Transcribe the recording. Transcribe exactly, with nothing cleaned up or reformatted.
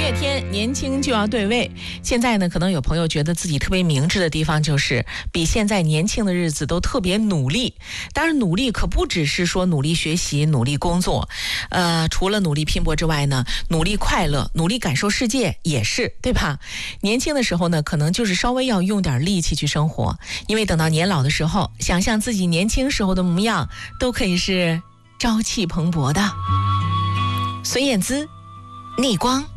月天，年轻就要对位。现在呢，可能有朋友觉得自己特别明智的地方，就是比现在年轻的日子都特别努力。当然，努力可不只是说努力学习、努力工作，呃，除了努力拼搏之外呢，努力快乐、努力感受世界也是，对吧？年轻的时候呢，可能就是稍微要用点力气去生活，因为等到年老的时候，想象自己年轻时候的模样，都可以是朝气蓬勃的。孙燕姿，逆光。